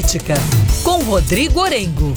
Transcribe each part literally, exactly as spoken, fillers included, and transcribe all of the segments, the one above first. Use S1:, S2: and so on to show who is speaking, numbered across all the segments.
S1: Política, com Rodrigo Orengo.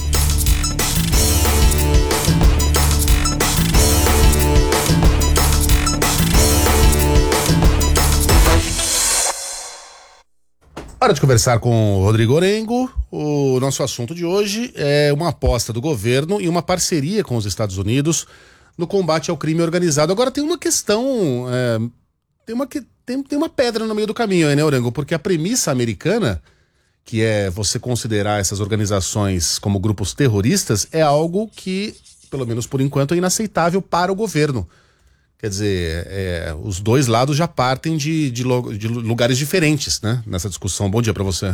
S2: Hora de conversar com o Rodrigo Orengo. O nosso assunto de hoje é uma aposta do governo e uma parceria com os Estados Unidos no combate ao crime organizado. Agora tem uma questão, é, tem, uma, tem, tem uma pedra no meio do caminho aí, né, Orengo? Porque a premissa americana, que é você considerar essas organizações como grupos terroristas, é algo que, pelo menos por enquanto, é inaceitável para o governo. Quer dizer, é, os dois lados já partem de, de, de lugares diferentes, né, nessa discussão. Bom dia para você.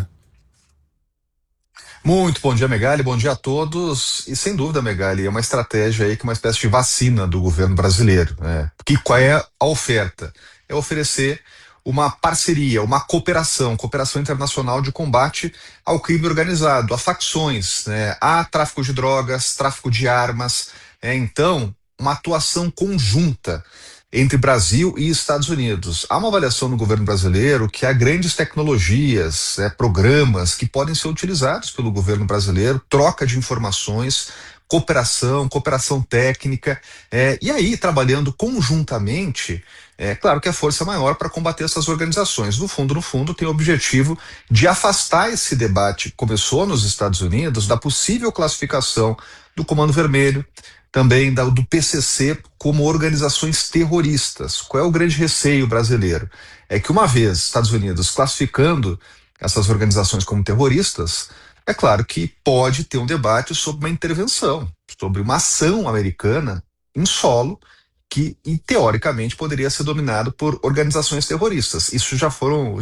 S3: Muito bom dia, Megali, bom dia a todos. E sem dúvida, Megali, é uma estratégia aí que é uma espécie de vacina do governo brasileiro, né? Que qual é a oferta? É oferecer uma parceria, uma cooperação, cooperação internacional de combate ao crime organizado, a facções, né? A tráfico de drogas, tráfico de armas, é, então uma atuação conjunta entre Brasil e Estados Unidos. Há uma avaliação no governo brasileiro que há grandes tecnologias, é, programas que podem ser utilizados pelo governo brasileiro, troca de informações, cooperação, cooperação técnica, é, e aí trabalhando conjuntamente, é claro que a força maior para combater essas organizações. No fundo, no fundo, tem o objetivo de afastar esse debate que começou nos Estados Unidos da possível classificação do Comando Vermelho, também da, do P C C como organizações terroristas. Qual é o grande receio brasileiro? É que uma vez Estados Unidos classificando essas organizações como terroristas, é claro que pode ter um debate sobre uma intervenção, sobre uma ação americana em solo que, e, teoricamente, poderia ser dominado por organizações terroristas. Isso já foram